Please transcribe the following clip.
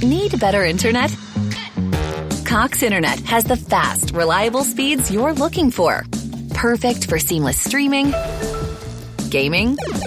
Need better internet? Cox Internet has the fast, reliable speeds you're looking for. Perfect for seamless streaming, gaming,